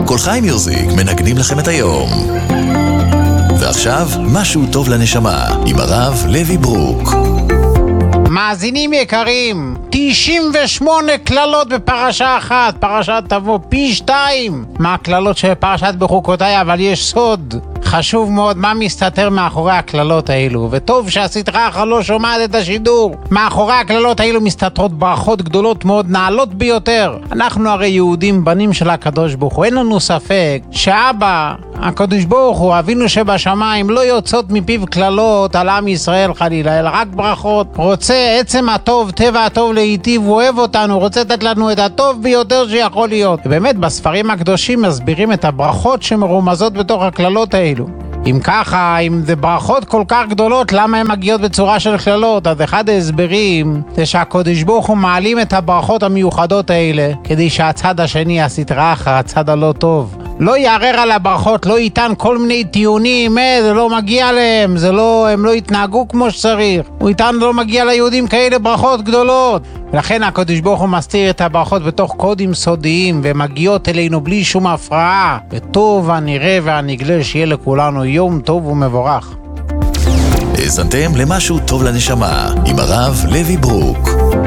כל חי מיוזיק מנגנים לכם את היום. ועכשיו, משהו טוב לנשמה, עם הרב לוי ברוק. מאזינים יקרים, 98 כללות בפרשה אחת, פרשת תבוא פי 2 מהכללות של פרשת בחוקותיי, אבל יש סוד חשוב מאוד מה מסתתר מאחורי הכללות האלו, וטוב שהסדרה אחת לא שומעת את השידור. מאחורי הכללות האלו מסתתרות ברכות גדולות מאוד, נעלות ביותר. אנחנו הרי יהודים, בנים של הקדוש ברוך הוא, אין לנו ספק שאבא הקדוש ברוך הוא, אבינו שבשמיים, לא יוצאות מפיו כללות על עם ישראל חלילה, אלא רק ברכות. רוצה עצם הטוב, טבע הטוב להיטיב, הוא אוהב אותנו, רוצה לתת לנו את הטוב ביותר שיכול להיות. ובאמת בספרים הקדושים מסבירים את הברכות שמרומזות בתוך הכללות האלו. אם ככה, אם זה ברכות כל כך גדולות, למה הן מגיעות בצורה של כללות? אז אחד ההסברים זה שהקדוש ברוך הוא מעלים את הברכות המיוחדות האלה כדי שהצד השני, הסטרה אחר, הצד הלא טוב, לא יערער על הברכות, לא ייתן כל מיני טיעונים, זה לא מגיע להם, הם לא יתנהגו כמו שצריך. הוא ייתן לא מגיע ליהודים כאלה ברכות גדולות. ולכן הקדוש ברוך הוא מסתיר את הברכות בתוך קודים סודיים, ומגיעות אלינו בלי שום הפרעה. וטוב הנראה והנגלה, שיהיה לכולנו יום טוב ומבורך. האזנתם למשהו טוב לנשמה, עם הרב לוי ברוק.